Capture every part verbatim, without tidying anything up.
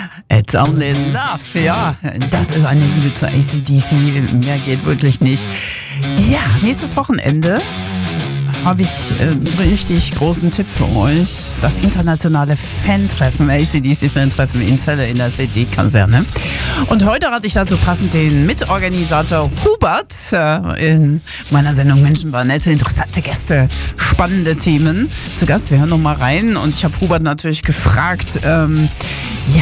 It's only love, ja, das ist eine Liebe zur A C D C, mehr geht wirklich nicht. Ja, nächstes Wochenende habe ich einen richtig großen Tipp für euch. Das internationale Fan-Treffen, A C D C-Fan-Treffen in Celle in der C D-Kaserne. Und heute hatte ich dazu passend den Mitorganisator Hubert äh, in meiner Sendung Menschen war nette, interessante Gäste, spannende Themen zu Gast. Wir hören noch mal rein und ich habe Hubert natürlich gefragt, ähm, ja,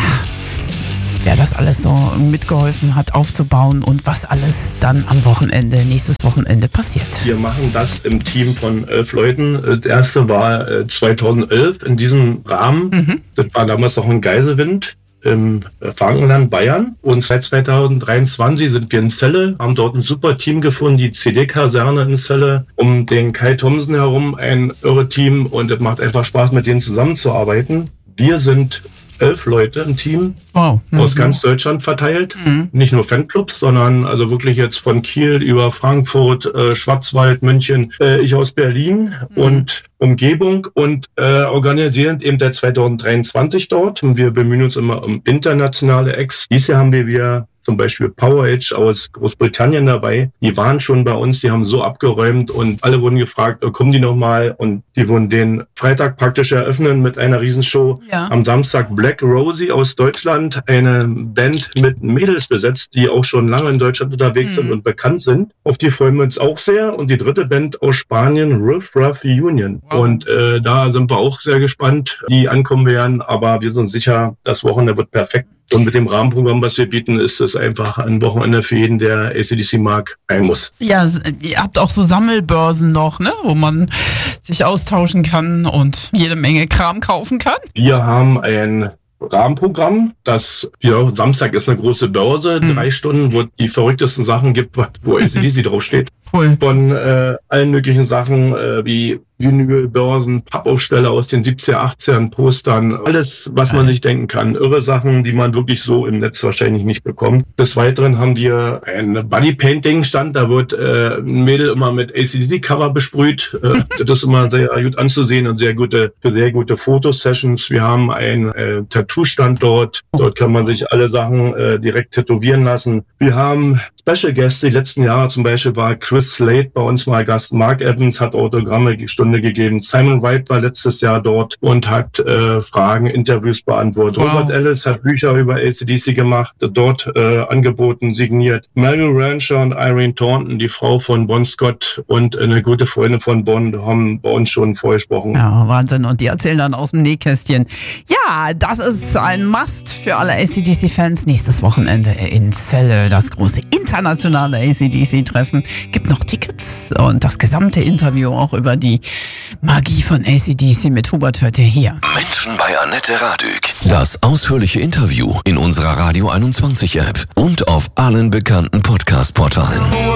wer das alles so mitgeholfen hat aufzubauen und was alles dann am Wochenende, nächstes Wochenende passiert. Wir machen das im Team von elf Leuten. Das erste war zweitausendelf in diesem Rahmen. Mhm. Das war damals noch ein Geiselwind im Frankenland, Bayern. Und seit zweitausenddreiundzwanzig sind wir in Celle, haben dort ein super Team gefunden, die C D-Kaserne in Celle, um den Kai Thomsen herum, ein irre Team. Und es macht einfach Spaß, mit denen zusammenzuarbeiten. Wir sind elf Leute im Team, wow. mhm. aus ganz Deutschland verteilt. Mhm. Nicht nur Fanclubs, sondern also wirklich jetzt von Kiel über Frankfurt, äh, Schwarzwald, München, äh, ich aus Berlin mhm. und Umgebung und äh, organisieren eben seit zweitausenddreiundzwanzig dort. Und wir bemühen uns immer um internationale Acts. Dieses Jahr haben wir wieder zum Beispiel Power Age aus Großbritannien dabei. Die waren schon bei uns, die haben so abgeräumt und alle wurden gefragt, kommen die nochmal? Und die wurden den Freitag praktisch eröffnen mit einer Riesenshow. Ja. Am Samstag Black Rosie aus Deutschland, eine Band mit Mädels besetzt, die auch schon lange in Deutschland unterwegs mhm. sind und bekannt sind. Auf die freuen wir uns auch sehr. Und die dritte Band aus Spanien, Riff Raff Union. Wow. Und äh, da sind wir auch sehr gespannt, die ankommen werden. Aber wir sind sicher, das Wochenende wird perfekt. Und mit dem Rahmenprogramm, was wir bieten, ist es einfach ein Wochenende für jeden, der A C D C mag, rein muss. Ja, ihr habt auch so Sammelbörsen noch, ne, wo man sich austauschen kann und jede Menge Kram kaufen kann. Wir haben ein Rahmenprogramm, das, ja, Samstag ist eine große Börse, mhm. drei Stunden, wo die verrücktesten Sachen gibt, wo A C D C draufsteht. Cool. Von äh, allen möglichen Sachen äh, wie Vinylbörsen, Pappaufsteller aus den siebziger, achtziger, Postern, alles, was man sich denken kann. Irre Sachen, die man wirklich so im Netz wahrscheinlich nicht bekommt. Des Weiteren haben wir ein Bodypainting-Stand, da wird äh, ein Mädel immer mit A C D C-Cover besprüht. Äh, das ist immer sehr gut anzusehen und sehr gute, sehr gute Fotosessions. Wir haben einen äh, Tattoo-Stand dort. Dort kann man sich alle Sachen äh, direkt tätowieren lassen. Wir haben Special Gäste. Die letzten Jahre zum Beispiel war Chris Slade bei uns mal Gast. Mark Evans hat Autogramme Stunde gegeben. Simon Wright war letztes Jahr dort und hat äh, Fragen, Interviews beantwortet. Wow. Robert Ellis hat Bücher über A C D C gemacht, dort äh, angeboten, signiert. Meryl Rancher und Irene Thornton, die Frau von Bon Scott und eine gute Freundin von Bon, haben bei uns schon vorgesprochen. Ja, Wahnsinn. Und die erzählen dann aus dem Nähkästchen. Ja, das ist ein Must für alle A C D C-Fans. Nächstes Wochenende in Celle, das große internationale A C D C-Treffen. Gibt noch Tickets und das gesamte Interview auch über die Magie von A C D C mit Hubert hört ihr hier. Menschen bei Annette Radück. Das ausführliche Interview in unserer Radio einundzwanzig App und auf allen bekannten Podcast-Portalen.